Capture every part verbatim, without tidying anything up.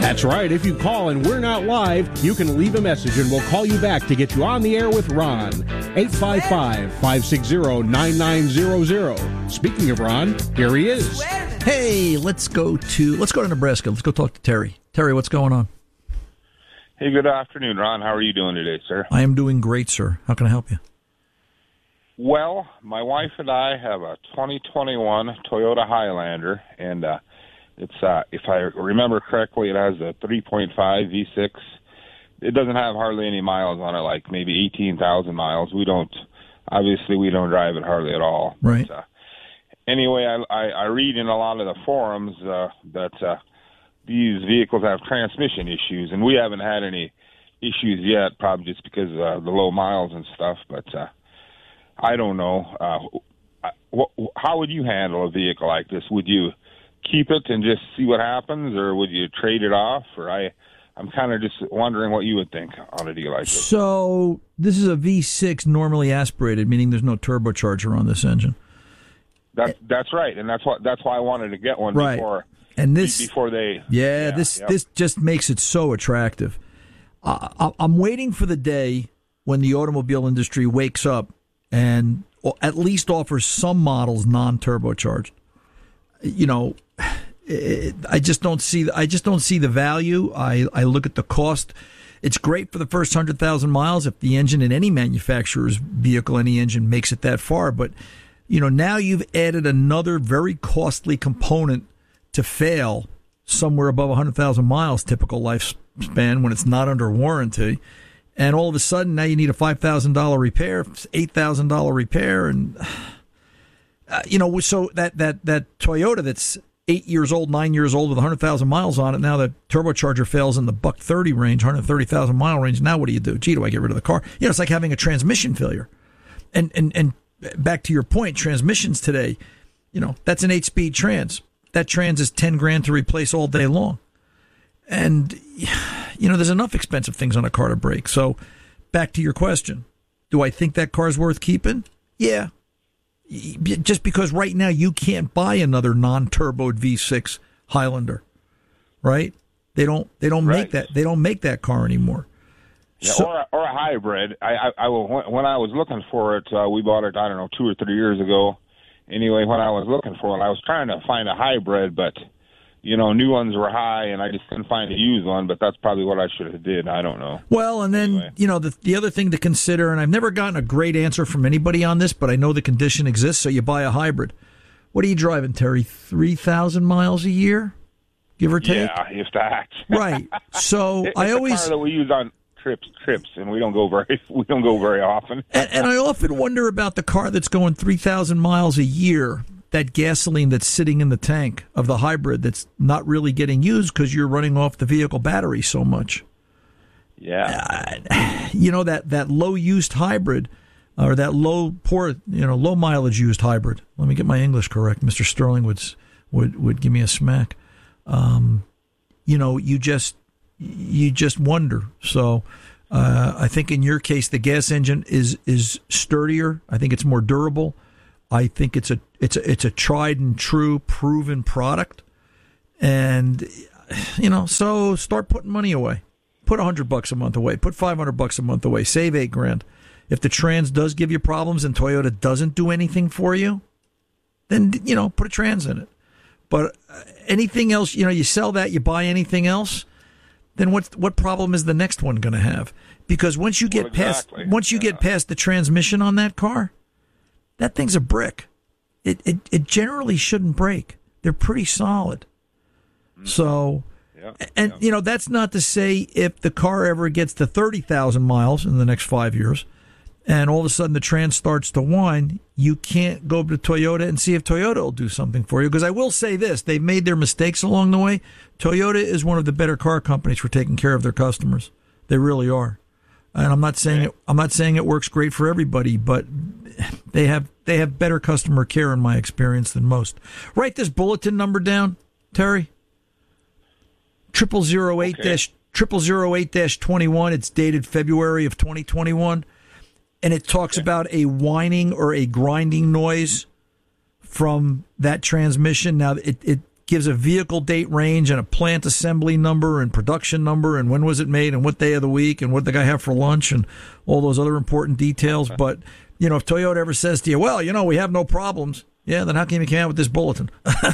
That's right. If you call and we're not live, you can leave a message and we'll call you back to get you on the air with Ron. eight five five, five six zero, nine nine zero zero. Speaking of Ron, here he is. Hey, let's go to let's go to Nebraska. Let's go talk to Terry. Terry, what's going on? Hey, good afternoon, Ron. How are you doing today, sir? I am doing great, sir. How can I help you? Well, my wife and I have a twenty twenty-one Toyota Highlander, and uh, it's, uh, if I remember correctly, it has a three point five V six. It doesn't have hardly any miles on it, like maybe eighteen thousand miles. We don't, obviously, we don't drive it hardly at all. Right. But, uh, anyway, I, I, I read in a lot of the forums uh, that uh, these vehicles have transmission issues, and we haven't had any issues yet, probably just because of uh, the low miles and stuff, but uh, I don't know. Uh, what, how would you handle a vehicle like this? Would you keep it and just see what happens, or would you trade it off? Or I, I'm kind of just wondering what you would think on a deal like this. So this is a V six normally aspirated, meaning there's no turbocharger on this engine. That's that's right, and that's what that's why I wanted to get one right. before. And this before they yeah, yeah this yep. this just makes it so attractive. Uh, I'm waiting for the day when the automobile industry wakes up and at least offers some models non-turbocharged. You know, it, I just don't see I just don't see the value. I, I look at the cost. It's great for the first one hundred thousand miles if the engine in any manufacturer's vehicle, any engine, makes it that far. But, you know, now you've added another very costly component to fail somewhere above one hundred thousand miles, typical lifespan, when it's not under warranty. And all of a sudden, now you need a five thousand dollars repair, eight thousand dollars repair. And, uh, you know, so that, that, that Toyota that's eight years old, nine years old with one hundred thousand miles on it, now the turbocharger fails in the buck thirty range, one hundred thirty thousand mile range. Now what do you do? Gee, do I get rid of the car? You know, it's like having a transmission failure. And, and, and back to your point, transmissions today, you know, that's an eight-speed trans. That trans is ten grand to replace all day long. And, you know, there's enough expensive things on a car to break. So back to your question. Do I think that car's worth keeping? Yeah. Just because right now you can't buy another non-turboed V six Highlander, right? They don't. They don't right. make that. They don't make that car anymore. Yeah, so, or, a, or a hybrid. I, I, I when I was looking for it, uh, we bought it. I don't know, two or three years ago. Anyway, when I was looking for it, I was trying to find a hybrid, but you know, new ones were high, and I just couldn't find a used one. But that's probably what I should have did. I don't know. Well, and then anyway. you know, the the other thing to consider, and I've never gotten a great answer from anybody on this, but I know the condition exists. So you buy a hybrid. What are you driving, Terry? Three thousand miles a year, give or take. Yeah, if that. Right. So it's I a always car that we use on trips, trips, and we don't go very we don't go very often. and, and I often wonder about the car that's going three thousand miles a year. That gasoline that's sitting in the tank of the hybrid that's not really getting used because you're running off the vehicle battery so much. Yeah. Uh, you know, that, that low used hybrid or that low poor, you know, low mileage used hybrid. Let me get my English correct. Mister Sterling would, would, would give me a smack. Um, you know, you just, you just wonder. So, uh, I think in your case, the gas engine is, is sturdier. I think it's more durable. I think it's a it's a it's a tried and true, proven product, and you know, so start putting money away. Put a hundred bucks a month away. Put five hundred bucks a month away. Save eight grand. If the trans does give you problems and Toyota doesn't do anything for you, then you know, put a trans in it. But anything else, you know, you sell that, you buy anything else, then what what problem is the next one going to have? Because once you get well, exactly. past once you yeah. get past the transmission on that car, that thing's a brick. It, it it generally shouldn't break. They're pretty solid. Mm-hmm. So, yeah, and, yeah. you know, that's not to say if the car ever gets to thirty thousand miles in the next five years and all of a sudden the trans starts to whine, you can't go to Toyota and see if Toyota will do something for you. Because I will say this, they've made their mistakes along the way. Toyota is one of the better car companies for taking care of their customers. They really are. And I'm not saying it, I'm not saying it works great for everybody, but they have they have better customer care in my experience than most. Write this bulletin number down, Terry. Triple zero eight dash triple zero eight dash twenty one. It's dated February of twenty twenty one, and it talks okay. about a whining or a grinding noise from that transmission. Now it it gives a vehicle date range and a plant assembly number and production number and when was it made and what day of the week and what did the guy have for lunch and all those other important details. But, you know, if Toyota ever says to you, well, you know, we have no problems, yeah, then how come you came out with this bulletin?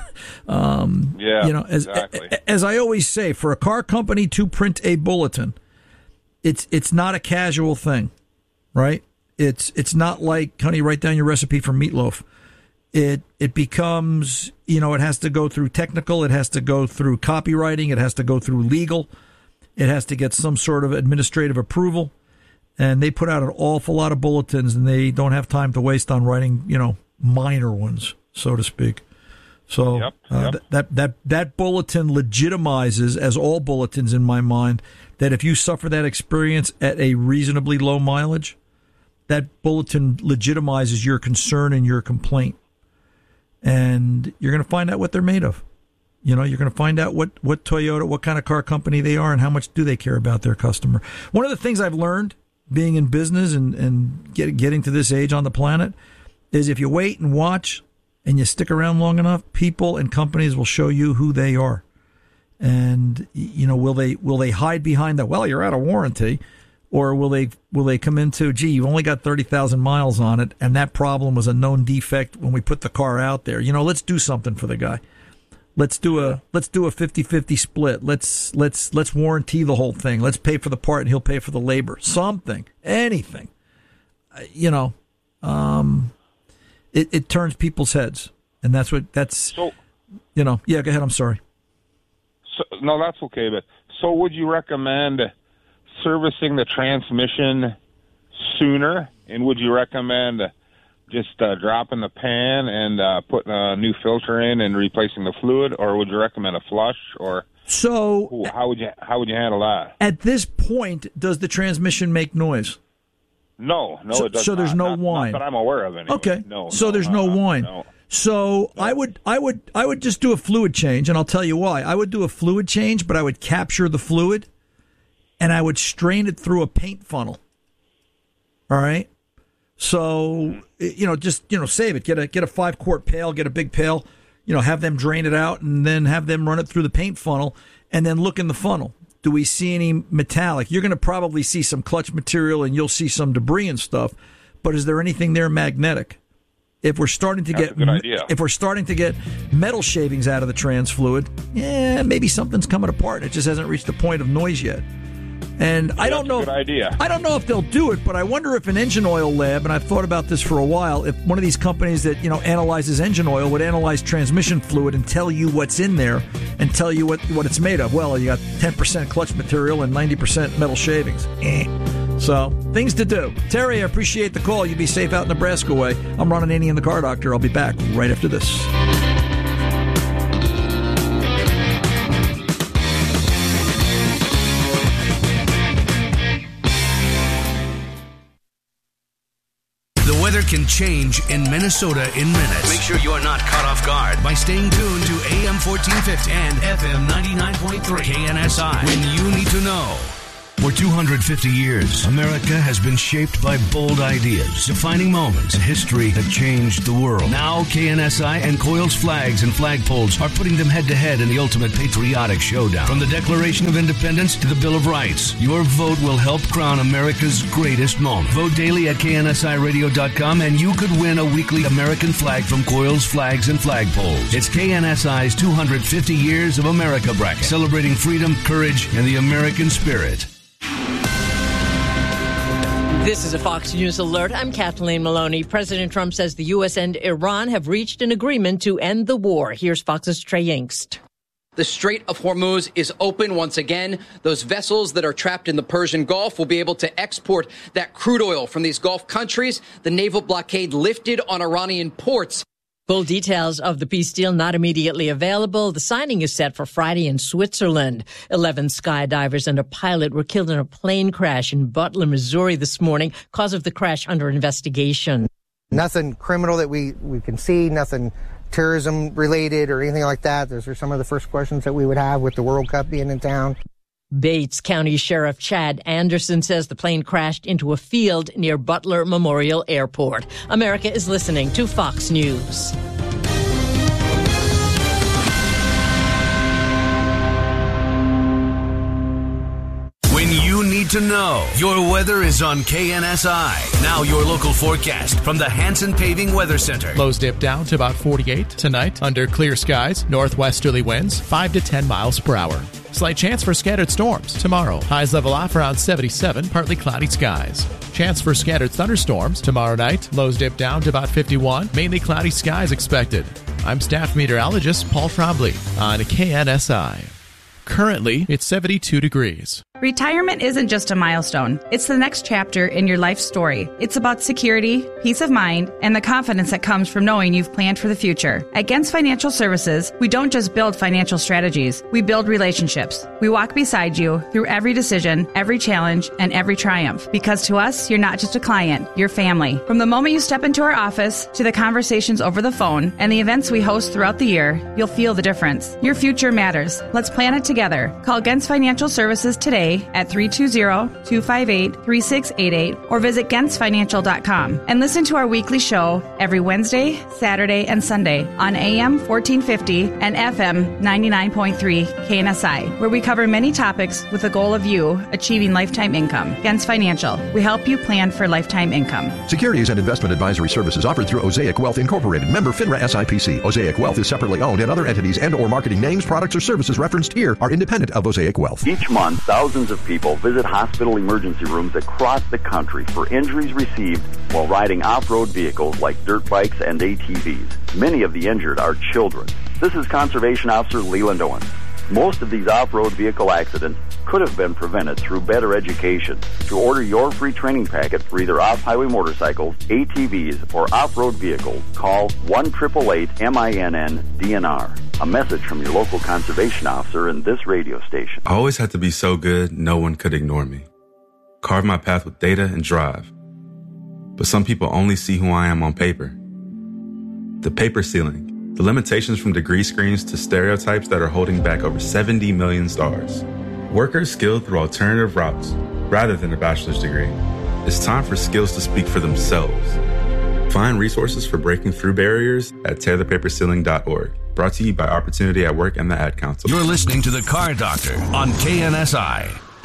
um, yeah, you know, as, exactly. as I always say, for a car company to print a bulletin, it's it's not a casual thing, right? It's it's not like, honey, write down your recipe for meatloaf. It it becomes, you know, it has to go through technical, it has to go through copywriting, it has to go through legal, it has to get some sort of administrative approval, and they put out an awful lot of bulletins, and they don't have time to waste on writing, you know, minor ones, so to speak. So yep, uh, yep. that that that bulletin legitimizes, as all bulletins in my mind, that if you suffer that experience at a reasonably low mileage, that bulletin legitimizes your concern and your complaint. And you're going to find out what they're made of. You know, you're going to find out what, what Toyota, what kind of car company they are and how much do they care about their customer. One of the things I've learned being in business and, and get, getting to this age on the planet is if you wait and watch and you stick around long enough, people and companies will show you who they are. And, you know, will they will they hide behind that, well, you're out of warranty? Or will they will they come into, gee, you've only got thirty thousand miles on it, and that problem was a known defect when we put the car out there. You know, let's do something for the guy. Let's do a let's do a fifty-fifty split. Let's let's let's warranty the whole thing. Let's pay for the part and he'll pay for the labor. Something, anything. Uh, you know, um, it it turns people's heads, and that's what that's. So, you know, yeah. Go ahead. I'm sorry. So, no, that's okay. But so, would you recommend servicing the transmission sooner, and would you recommend just uh, dropping the pan and uh, putting a new filter in and replacing the fluid, or would you recommend a flush? Or so ooh, how would you how would you handle that? At this point, does the transmission make noise? No, no, so, it does so there's not. no not, whine. Not that I'm aware of. Anyway. Okay, no. So no, there's uh, no whine. No. So no. I would, I would, I would, I would just do a fluid change, and I'll tell you why. I would do a fluid change, but I would capture the fluid, and I would strain it through a paint funnel. All right. So, you know, just, you know, save it. Get a get a five quart pail, get a big pail, you know, have them drain it out and then have them run it through the paint funnel and then look in the funnel. Do we see any metallic? You're going to probably see some clutch material and you'll see some debris and stuff. But is there anything there magnetic? If we're starting to That's get a good idea. if we're starting to get metal shavings out of the trans fluid, yeah, maybe something's coming apart. It just hasn't reached the point of noise yet. And I don't know. Good idea. I don't know if they'll do it, but I wonder if an engine oil lab, and I've thought about this for a while, if one of these companies that, you know, analyzes engine oil would analyze transmission fluid and tell you what's in there and tell you what, what it's made of. Well, you got ten percent clutch material and ninety percent metal shavings. Eh. So, things to do. Terry, I appreciate the call. You be safe out Nebraska way. I'm Ron Ananian, the Car Doctor. I'll be back right after this. Weather can change in Minnesota in minutes. Make sure you are not caught off guard by staying tuned to A M fourteen fifty and F M ninety-nine point three K N S I when you need to know. For two hundred fifty years, America has been shaped by bold ideas, defining moments in history that changed the world. Now, K N S I and Coils Flags and Flagpoles are putting them head-to-head in the ultimate patriotic showdown. From the Declaration of Independence to the Bill of Rights, your vote will help crown America's greatest moment. Vote daily at K N S I radio dot com, and you could win a weekly American flag from Coils Flags and Flagpoles. It's K N S I's two hundred fifty Years of America bracket, celebrating freedom, courage, and the American spirit. This is a Fox News alert. I'm Kathleen Maloney. President Trump says the U S and Iran have reached an agreement to end the war. Here's Fox's Trey Yingst. The Strait of Hormuz is open once again. Those vessels that are trapped in the Persian Gulf will be able to export that crude oil from these Gulf countries. The naval blockade lifted on Iranian ports. Full details of the peace deal not immediately available. The signing is set for Friday in Switzerland. Eleven skydivers and a pilot were killed in a plane crash in Butler, Missouri this morning. Cause of the crash under investigation. Nothing criminal that we, we can see, nothing terrorism related or anything like that. Those are some of the first questions that we would have with the World Cup being in town. Bates County Sheriff Chad Anderson says the plane crashed into a field near Butler Memorial Airport. America is listening to Fox News. need to know. Your weather is on K N S I. Now your local forecast from the Hanson Paving Weather Center. Lows dip down to about forty-eight tonight under clear skies. Northwesterly winds five to ten miles per hour. Slight chance for scattered storms tomorrow. Highs level off around seventy-seven, partly cloudy skies. Chance for scattered thunderstorms tomorrow night. Lows dip down to about fifty-one, mainly cloudy skies expected. I'm staff meteorologist Paul Trombley on K N S I. Currently, it's seventy-two degrees. Retirement isn't just a milestone. It's the next chapter in your life story. It's about security, peace of mind, and the confidence that comes from knowing you've planned for the future. At Gens Financial Services, we don't just build financial strategies. We build relationships. We walk beside you through every decision, every challenge, and every triumph. Because to us, you're not just a client, you're family. From the moment you step into our office to the conversations over the phone and the events we host throughout the year, you'll feel the difference. Your future matters. Let's plan it together. Call Gens Financial Services today at three two zero, two five eight, three six eight eight or visit gens financial dot com and listen to our weekly show every Wednesday, Saturday, and Sunday on A M fourteen fifty and F M ninety-nine point three K N S I, where we cover many topics with the goal of you achieving lifetime income. Gens Financial, we help you plan for lifetime income. Securities and investment advisory services offered through Osaic Wealth Incorporated, member FINRA S I P C. Osaic Wealth is separately owned, and other entities and or marketing names, products, or services referenced here are independent of Osaic Wealth. Each month, thousands of people visit hospital emergency rooms across the country for injuries received while riding off-road vehicles like dirt bikes and A T Vs. Many of the injured are children. This is Conservation Officer Leland Owens. Most of these off-road vehicle accidents could have been prevented through better education. To order your free training packet for either off-highway motorcycles, A T Vs, or off-road vehicles, call one eight eight eight M I N N D N R. A message from your local conservation officer in this radio station. I always had to be so good, no one could ignore me. Carve my path with data and drive. But some people only see who I am on paper. The paper ceiling. The limitations from degree screens to stereotypes that are holding back over seventy million stars. Workers skilled through alternative routes rather than a bachelor's degree. It's time for skills to speak for themselves. Find resources for breaking through barriers at tear the paper ceiling dot org. Brought to you by Opportunity at Work and the Ad Council. You're listening to The Car Doctor on K N S I.